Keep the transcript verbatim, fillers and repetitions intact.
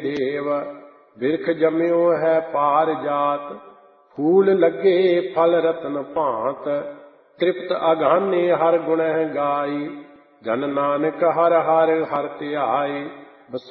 ਦੇਵ। ਬਿਰਖ ਜੰਮਿਓ ਹੈ ਪਾਰ ਜਾਤ, ਫੂਲ ਲੱਗੇ ਫਲ ਰਤਨ ਭਾਂਤ। ਤ੍ਰਿਪਤ ਅਗਾਨੇ ਹਰ ਗੁਣਹਿ ਗਾਈ, ਜਨ ਨਾਨਕ ਹਰ ਹਰ ਹਰ ਧਿਆਈ।